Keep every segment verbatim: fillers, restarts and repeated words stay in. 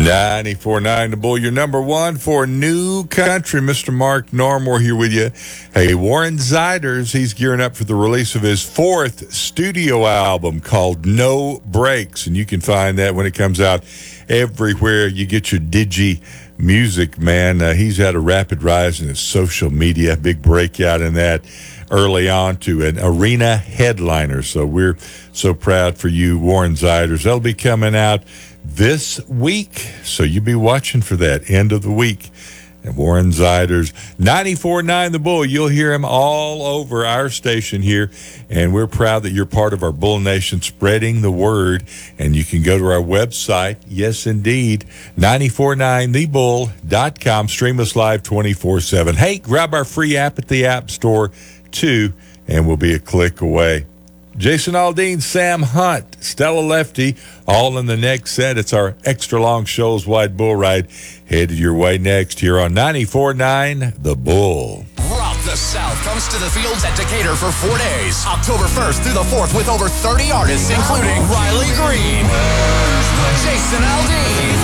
ninety-four point nine The Bull, your number one for new country. Mister Mark Normore here with you. Hey, Warren Zeiders, he's gearing up for the release of his fourth studio album called No Breaks, and you can find that when it comes out everywhere you get your digi music, man. Uh, he's had a rapid rise in his social media, big breakout in that early on to an arena headliner. So we're so proud for you, Warren Zeiders. That'll be coming out this week, so you be watching for that end of the week. And Warren Zeiders, ninety-four point nine The Bull. You'll hear him all over our station here, and we're proud that you're part of our Bull Nation, spreading the word. And you can go to our website, yes, indeed, ninety-four point nine the bull dot com. Stream us live twenty-four seven. Hey, grab our free app at the App Store, too, and we'll be a click away. Jason Aldean, Sam Hunt, Stella Lefty, all in the next set. It's our extra long Shoals Wide Bull Ride headed your way next here on ninety-four point nine The Bull. Rock the South comes to the fields at Decatur for four days, October first through the fourth, with over thirty artists, including Riley Green, Jason Aldean,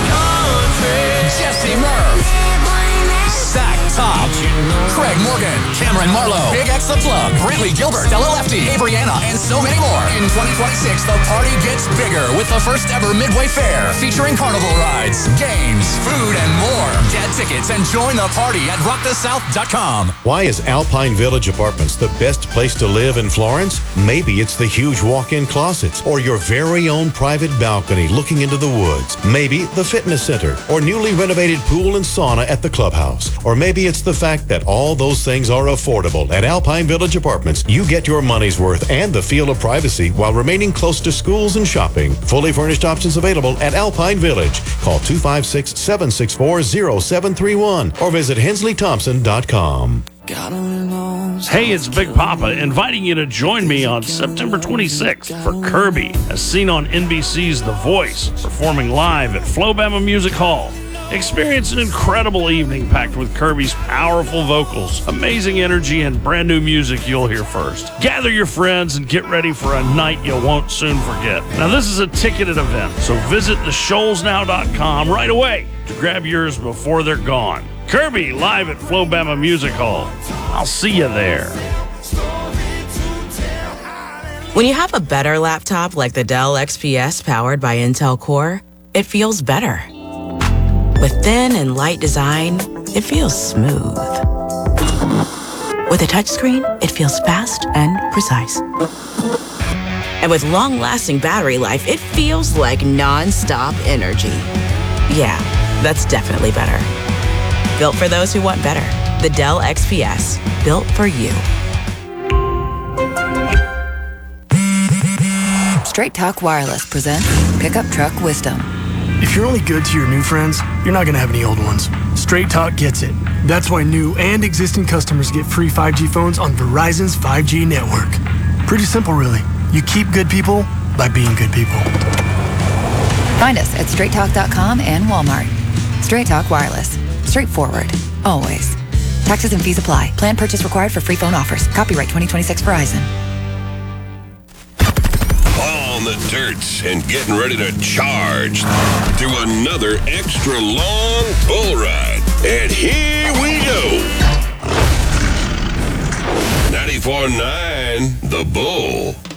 Jesse Murph, Zach Top, Craig Morgan, Cameron Marlowe, Big X The Plug, Brantley Gilbert, Stella Lefty, Abriana, and so many more. In twenty twenty-six, the party gets bigger with the first ever Midway Fair, featuring carnival rides, games, food, and more. Get tickets and join the party at rock the south dot com. Why is Alpine Village Apartments the best place to live in Florence? Maybe it's the huge walk-in closets, or your very own private balcony looking into the woods. Maybe the fitness center, or newly renovated pool and sauna at the clubhouse. Or maybe it's the fact that all those things are affordable. At Alpine Village Apartments, you get your money's worth and the feel of privacy while remaining close to schools and shopping. Fully furnished options available at Alpine Village. Call two five six, seven six four, zero seven three one or visit hensley thompson dot com. Hey, it's Big Papa inviting you to join me on September twenty-sixth for Kirby, as seen on N B C's The Voice, performing live at Flobama Music Hall. Experience an incredible evening packed with Kirby's powerful vocals, amazing energy, and brand new music you'll hear first. Gather your friends and get ready for a night you won't soon forget. Now, this is a ticketed event, so visit the shoals now dot com right away to grab yours before they're gone. Kirby live at Flobama Music Hall. I'll see you there. When you have a better laptop like the Dell X P S powered by Intel Core, it feels better. With thin and light design, it feels smooth. With a touchscreen, it feels fast and precise. And with long-lasting battery life, it feels like non-stop energy. Yeah, that's definitely better. Built for those who want better. The Dell X P S, built for you. Straight Talk Wireless presents Pickup Truck Wisdom. If you're only good to your new friends, you're not going to have any old ones. Straight Talk gets it. That's why new and existing customers get free five G phones on Verizon's five G network. Pretty simple, really. You keep good people by being good people. Find us at straight talk dot com and Walmart. Straight Talk Wireless. Straightforward. Always. Taxes and fees apply. Plan purchase required for free phone offers. Copyright twenty twenty-six Verizon. On the dirts and getting ready to charge through another extra long bull ride. And here we go. ninety-four point nine The Bull.